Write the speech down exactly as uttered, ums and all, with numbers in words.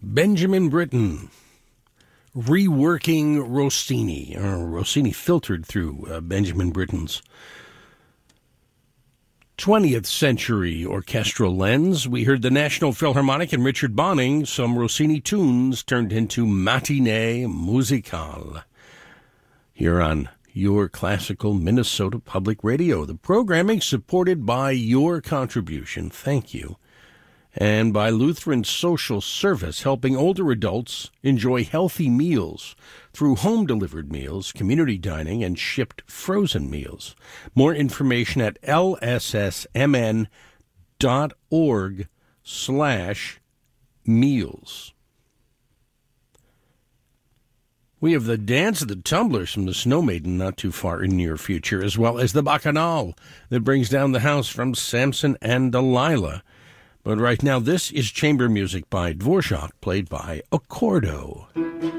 Benjamin Britten, reworking Rossini, or Rossini filtered through uh, Benjamin Britten's twentieth century orchestral lens. We heard the National Philharmonic and Richard Bonning, some Rossini tunes turned into Matinee Musicale, here on Your Classical Minnesota Public Radio. The programming supported by your contribution. Thank you. And by Lutheran Social Service, helping older adults enjoy healthy meals through home-delivered meals, community dining, and shipped frozen meals. More information at lssmn dot org slash meals. We have the Dance of the Tumblers from the Snow Maiden not too far in near future, as well as the Bacchanal that brings down the house from Samson and Delilah. But right now, this is chamber music by Dvorak, played by Accordo.